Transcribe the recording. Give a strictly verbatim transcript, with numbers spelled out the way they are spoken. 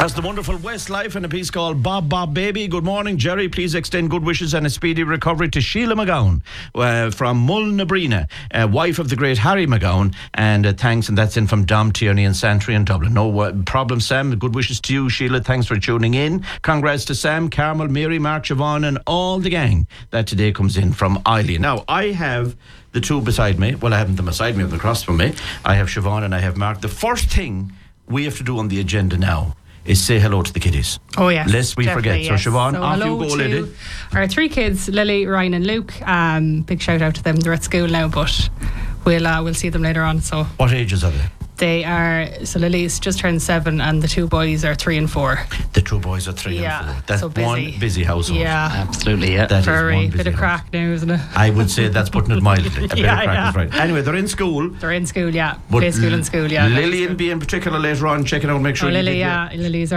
That's the wonderful Westlife and a piece called Bob Bob Baby. Good morning, Jerry. Please extend good wishes and a speedy recovery to Sheila McGowan uh, from Mulnabrina, uh, wife of the great Harry McGowan. And uh, thanks, and that's in from Dom Tierney and Santry in Dublin. No uh, problem, Sam. Good wishes to you, Sheila. Thanks for tuning in. Congrats to Sam, Carmel, Mary, Mark, Siobhan, and all the gang that today comes in from Eileen. Now, I have the two beside me. Well, I haven't them beside me, but across from me. I have Siobhan and I have Mark. The first thing we have to do on the agenda now is say hello to the kiddies. Oh, yes. Lest we forget. Yes. So, Siobhan, so off hello you go, to Lily. Our three kids, Lily, Ryan and Luke. Um, big shout out to them. They're at school now, but we'll uh, we'll see them later on. So, what ages are they? They are, so Lily's just turned seven and the two boys are three and four. The two boys are three yeah, and four. That's so busy. one busy household. Yeah. Absolutely, yeah. That Very, is one busy bit of house. crack now, isn't it? I would say that's putting it mildly. A bit Yeah, of crack yeah. is right. Anyway, they're in school. They're in school, yeah. But Play school and school, yeah. Lily and B in particular later on, check it out, make sure Oh, you Lily, get your- yeah. Lily's